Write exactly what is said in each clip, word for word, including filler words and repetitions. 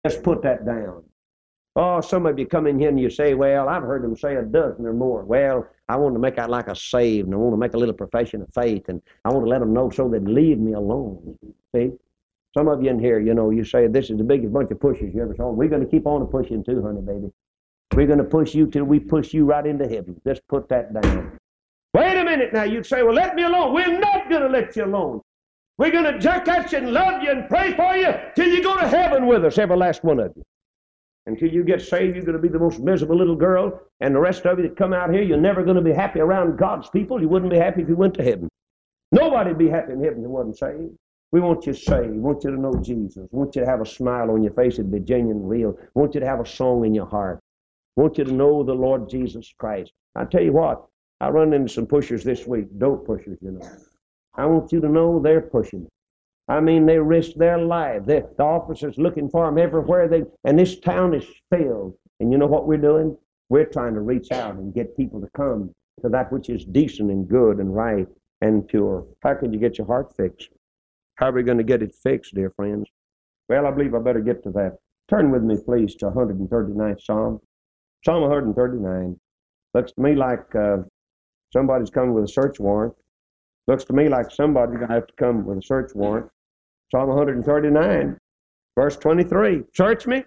Just put that down. Oh, some of you come in here and you say, well, I've heard them say a dozen or more. Well, I want to make out like a saved, and I want to make a little profession of faith, and I want to let them know so they'd leave me alone. See? Some of you in here, you know, you say, this is the biggest bunch of pushers you ever saw. We're going to keep on pushing too, honey, baby. We're going to push you till we push you right into heaven. Just put that down. Wait a minute now. You'd say, well, let me alone. We're not going to let you alone. We're going to jerk at you and love you and pray for you till you go to heaven with us, every last one of you. Until you get saved, you're going to be the most miserable little girl, and the rest of you that come out here, you're never going to be happy around God's people. You wouldn't be happy if you went to heaven. Nobody'd be happy in heaven who wasn't saved. We want you saved. We want you to know Jesus. We want you to have a smile on your face and be genuine and real. We want you to have a song in your heart. We want you to know the Lord Jesus Christ. I tell you what, I run into some pushers this week, dope pushers, you know. I want you to know they're pushing. I mean, they risk their life. The officers looking for them everywhere. They, and this town is filled. And you know what we're doing? We're trying to reach out and get people to come to that which is decent and good and right and pure. How can you get your heart fixed? How are we going to get it fixed, dear friends? Well, I believe I better get to that. Turn with me, please, to one hundred thirty-ninth Psalm. Psalm one hundred thirty-nine. Looks to me like uh, somebody's coming with a search warrant. Looks to me like somebody's going to have to come with a search warrant. Psalm one hundred thirty-nine, verse twenty-three. Search me,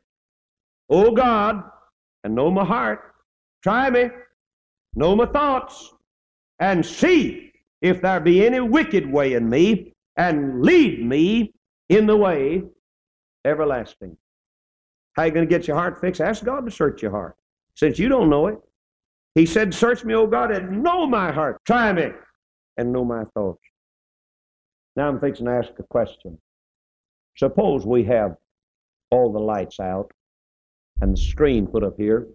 O God, and know my heart. Try me, know my thoughts, and see if there be any wicked way in me, and lead me in the way everlasting. How are you going to get your heart fixed? Ask God to search your heart, since you don't know it. He said, search me, O God, and know my heart. Try me, and know my thoughts. Now I'm fixing to ask a question. Suppose we have all the lights out and the screen put up here,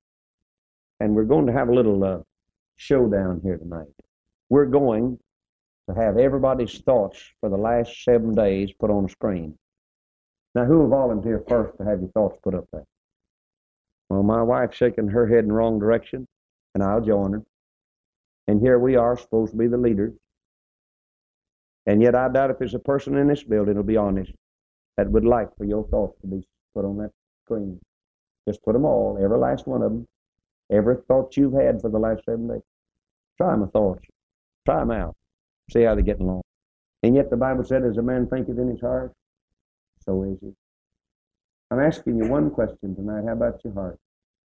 and we're going to have a little uh, showdown here tonight. We're going to have everybody's thoughts for the last seven days put on a screen. Now, who will volunteer first to have your thoughts put up there? Well, my wife's shaking her head in the wrong direction, and I'll join her. And here we are, supposed to be the leaders. And yet I doubt if there's a person in this building who'll be honest that would like for your thoughts to be put on that screen. Just put them all, every last one of them, every thought you've had for the last seven days. Try my thoughts. Try them out. See how they're getting along. And yet the Bible said, as a man thinketh in his heart, so is he. I'm asking you one question tonight. How about your heart?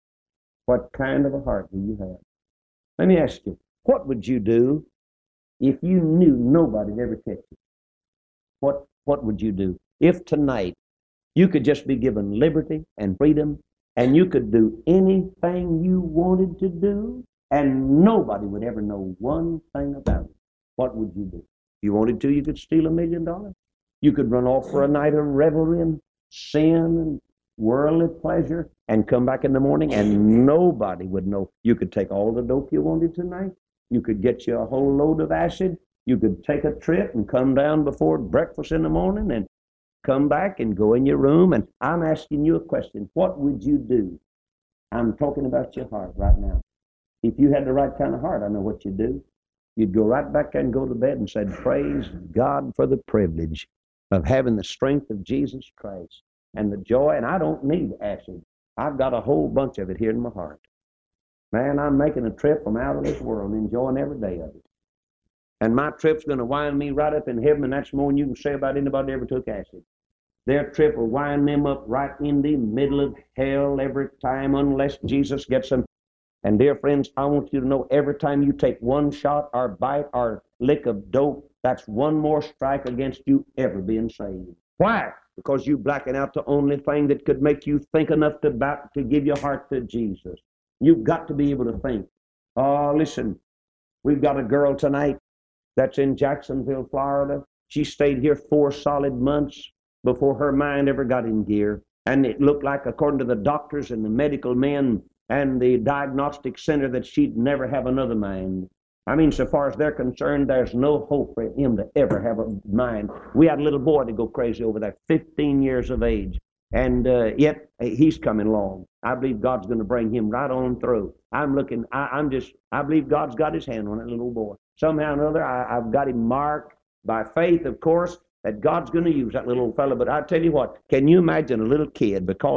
What kind of a heart do you have? Let me ask you, what would you do if you knew nobody'd ever catch you? What, what would you do? If tonight you could just be given liberty and freedom, and you could do anything you wanted to do, and nobody would ever know one thing about it, what would you do? If you wanted to, you could steal a million dollars. You could run off for a night of revelry and sin and worldly pleasure and come back in the morning and nobody would know. You could take all the dope you wanted tonight. You could get you a whole load of acid. You could take a trip and come down before breakfast in the morning and come back and go in your room. And I'm asking you a question. What would you do? I'm talking about your heart right now. If you had the right kind of heart, I know what you'd do. You'd go right back and go to bed and say, praise God for the privilege of having the strength of Jesus Christ and the joy. And I don't need acid. I've got a whole bunch of it here in my heart. Man, I'm making a trip from out of this world, enjoying every day of it. And my trip's going to wind me right up in heaven, and that's more than you can say about anybody that ever took acid. Their trip will wind them up right in the middle of hell every time unless Jesus gets them. And dear friends, I want you to know every time you take one shot or bite or lick of dope, that's one more strike against you ever being saved. Why? Because you blacking out the only thing that could make you think enough to, about, to give your heart to Jesus. You've got to be able to think. Oh, listen, we've got a girl tonight that's in Jacksonville, Florida. She stayed here four solid months before her mind ever got in gear. And it looked like, according to the doctors and the medical men and the diagnostic center, that she'd never have another mind. I mean, so far as they're concerned, there's no hope for him to ever have a mind. We had a little boy to go crazy over that, fifteen years of age. And uh, yet, he's coming along. I believe God's going to bring him right on through. I'm looking, I, I'm just, I believe God's got his hand on that little boy. Somehow or another, I, I've got him marked by faith, of course, that God's going to use that little old fella. But I tell you what, can you imagine a little kid, because